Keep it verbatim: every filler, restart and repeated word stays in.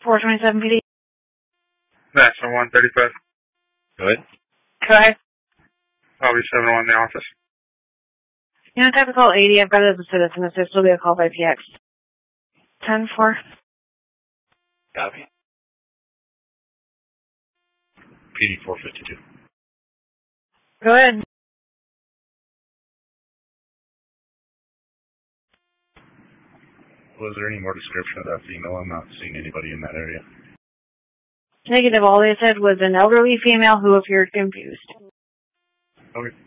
four twenty-seven P D. National one thirty-five. Go ahead. Correct. I'll be seven one in the office. You know, type of call eighty. I've got it as a citizen. If there's still be a call by P X. ten four. Copy. P D four fifty-two. Go ahead. Was there any more description of that female? I'm not seeing anybody in that area. Negative. All they said was an elderly female who appeared confused. Okay.